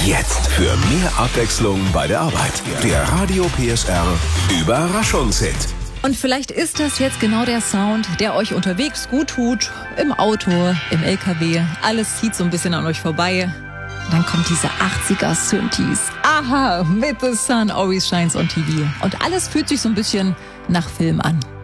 Jetzt für mehr Abwechslung bei der Arbeit. Der Radio PSR Überraschungshit. Und vielleicht ist das jetzt genau der Sound, der euch unterwegs gut tut. Im Auto, im LKW. Alles zieht so ein bisschen an euch vorbei. Dann kommt diese 80er-Synthes. Aha, mit The Sun Always Shines on TV. Und alles fühlt sich so ein bisschen nach Film an.